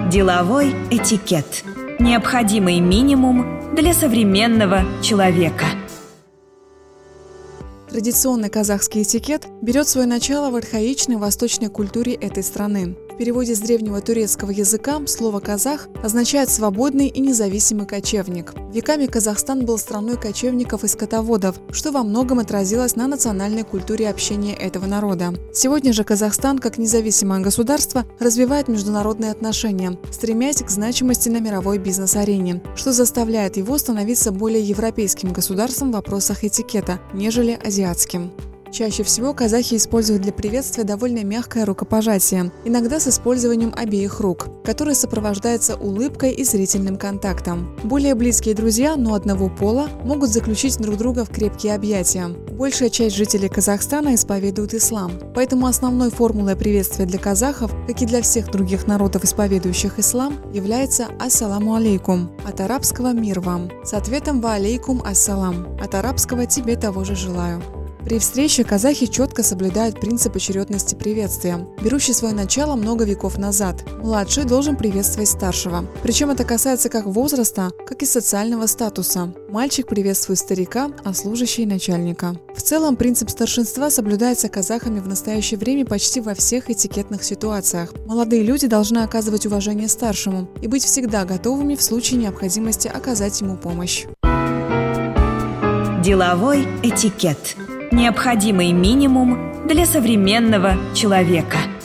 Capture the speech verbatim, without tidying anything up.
Деловой этикет. Необходимый минимум для современного человека. Традиционный казахский этикет берет свое начало в архаичной восточной культуре этой страны. В переводе с древнего турецкого языка слово «казах» означает «свободный и независимый кочевник». Веками Казахстан был страной кочевников и скотоводов, что во многом отразилось на национальной культуре общения этого народа. Сегодня же Казахстан, как независимое государство, развивает международные отношения, стремясь к значимости на мировой бизнес-арене, что заставляет его становиться более европейским государством в вопросах этикета, нежели азиатским. Чаще всего казахи используют для приветствия довольно мягкое рукопожатие, иногда с использованием обеих рук, которое сопровождается улыбкой и зрительным контактом. Более близкие друзья, но одного пола, могут заключить друг друга в крепкие объятия. Большая часть жителей Казахстана исповедует ислам, поэтому основной формулой приветствия для казахов, как и для всех других народов, исповедующих ислам, является «Ассаламу алейкум», от арабского «мир вам», с ответом «Ва алейкум ассалам», от арабского «тебе того же желаю». При встрече казахи четко соблюдают принцип очередности приветствия, берущий свое начало много веков назад. Младший должен приветствовать старшего. Причем это касается как возраста, как и социального статуса. Мальчик приветствует старика, а служащий – начальника. В целом, принцип старшинства соблюдается казахами в настоящее время почти во всех этикетных ситуациях. Молодые люди должны оказывать уважение старшему и быть всегда готовыми в случае необходимости оказать ему помощь. Деловой этикет. Необходимый минимум для современного человека.